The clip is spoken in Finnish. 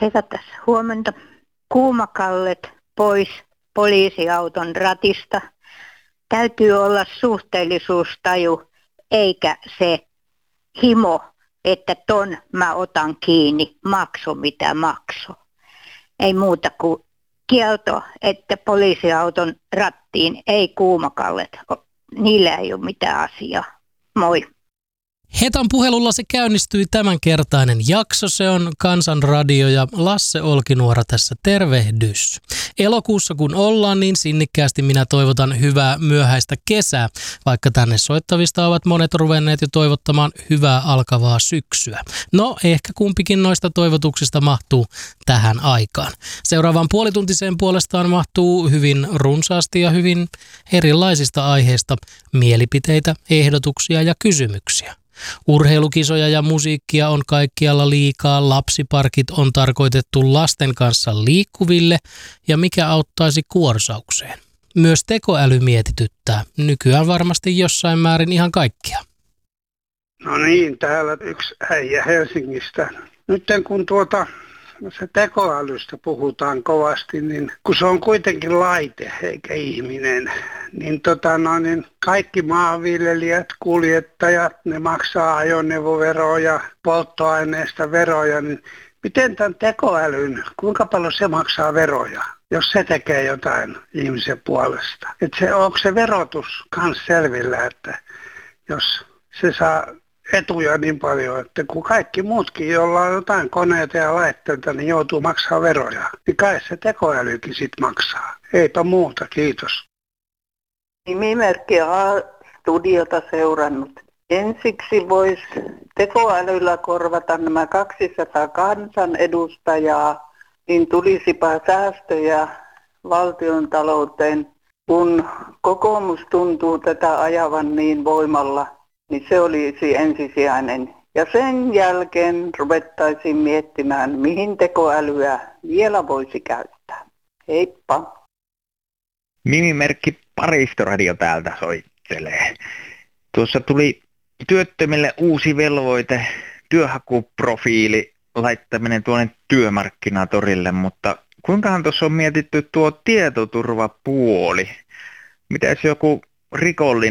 Herra tässä huomenta. Kuumakallet pois poliisiauton ratista. Täytyy olla suhteellisuustaju eikä se himo, että ton mä otan kiinni, makso mitä makso. Ei muuta kuin kielto, että poliisiauton rattiin ei kuumakallet. Niillä ei ole mitään asiaa. Moi. Hetan puhelulla se käynnistyi tämänkertainen jakso. Se on Kansanradio ja Lasse Olkinuora tässä tervehdys. Elokuussa kun ollaan, niin sinnikkäästi minä toivotan hyvää myöhäistä kesää, vaikka tänne soittavista ovat monet ruvenneet jo toivottamaan hyvää alkavaa syksyä. No, ehkä kumpikin noista toivotuksista mahtuu tähän aikaan. Seuraavaan puolituntiseen puolestaan mahtuu hyvin runsaasti ja hyvin erilaisista aiheista mielipiteitä, ehdotuksia ja kysymyksiä. Urheilukisoja ja musiikkia on kaikkialla liikaa, lapsiparkit on tarkoitettu lasten kanssa liikkuville ja mikä auttaisi kuorsaukseen. Myös tekoäly mietityttää, nykyään varmasti jossain määrin ihan kaikkia. No niin, täällä yksi äijä Helsingistä. Nyt kun se tekoälystä puhutaan kovasti, niin kun se on kuitenkin laite eikä ihminen, niin, niin kaikki maanviljelijät, kuljettajat, ne maksaa ajoneuvoveroa ja polttoaineista veroja, niin miten tämän tekoälyn, kuinka paljon se maksaa veroja, jos se tekee jotain ihmisen puolesta? Onko se verotus kans selvillä, että jos se saa etuja niin paljon, että kun kaikki muutkin, joilla on jotain koneita ja laitteita, niin joutuu maksaa veroja, niin kai se tekoälykin sit maksaa. Eipä muuta, kiitos. Nimimerkki A-studiota seurannut. Ensiksi voisi tekoälyllä korvata nämä 200 kansanedustajaa, niin tulisipa säästöjä valtion talouteen, kun kokoomus tuntuu tätä ajavan niin voimalla. Niin se olisi ensisijainen. Ja sen jälkeen ruvettaisiin miettimään, mihin tekoälyä vielä voisi käyttää. Heippa. Nimimerkki Paristoradio täältä soittelee. Tuossa tuli työttömille uusi velvoite, työhakuprofiili laittaminen tuonne työmarkkinatorille, mutta kuinkahan tuossa on mietitty tuo tietoturvapuoli? Mitäs joku rikollinen